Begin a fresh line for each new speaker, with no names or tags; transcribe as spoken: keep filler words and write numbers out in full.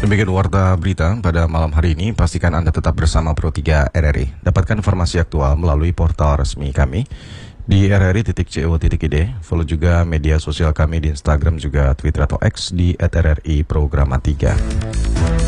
Demikian warta berita pada malam hari ini. Pastikan Anda tetap bersama Pro tiga R R I. Dapatkan informasi aktual melalui portal resmi kami di r r i titik co titik i d. Follow juga media sosial kami di Instagram juga Twitter atau X di at r r i programa tiga.